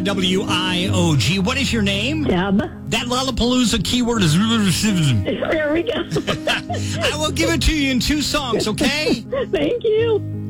WIOG. What is your name? Deb. That Lollapalooza keyword is... There we go. I will give it to you in 2 songs, okay? Thank you.